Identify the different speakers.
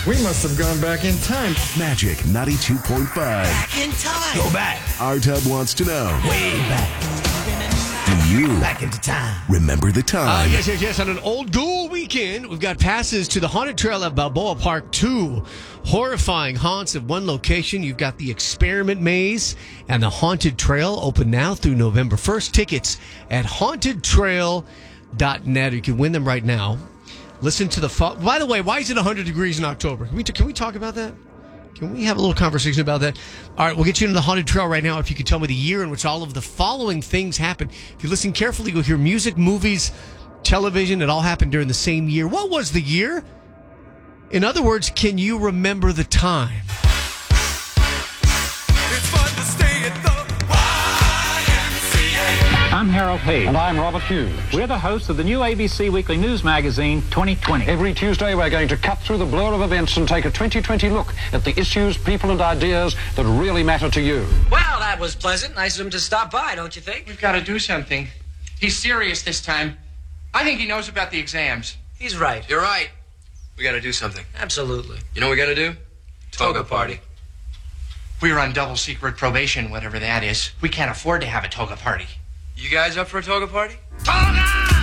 Speaker 1: We must have gone back in time.
Speaker 2: Magic 92.5.
Speaker 3: Back in time.
Speaker 4: Go back.
Speaker 2: Our Tub wants to know.
Speaker 4: Way back.
Speaker 2: Do you
Speaker 4: Back into time.
Speaker 2: remember the time?
Speaker 5: Yes. On an old dual weekend, we've got passes to the Haunted Trail at Balboa Park 2. Horrifying haunts at one location. You've got the Experiment Maze and the Haunted Trail open now through November 1st. Tickets at hauntedtrail.net. You can win them right now. Listen to the... By the way, why is it 100 degrees in October? Can we talk about that? Can we have a little conversation about that? All right, we'll get you into the Haunted Trail right now if you can tell me the year in which all of the following things happened. If you listen carefully, you'll hear music, movies, television. It all happened during the same year. What was the year? In other words, can you remember the time?
Speaker 6: It's fun to stay at the YMCA.
Speaker 7: I'm Harold Hayes.
Speaker 8: And I'm Robert Hughes.
Speaker 7: We're the hosts of the new ABC Weekly News Magazine 2020.
Speaker 8: Every Tuesday, we're going to cut through the blur of events and take a 2020 look at the issues, people, and ideas that really matter to you.
Speaker 3: Well, that was pleasant. Nice of him to stop by, don't you think?
Speaker 9: We've got to do something. He's serious this time. I think he knows about the exams.
Speaker 3: He's right.
Speaker 10: You're right. We got to do something.
Speaker 3: Absolutely.
Speaker 10: You know what we got to do? Toga party.
Speaker 9: We're on double secret probation, whatever that is. We can't afford to have a toga party.
Speaker 10: You guys up for a toga party?
Speaker 6: Toga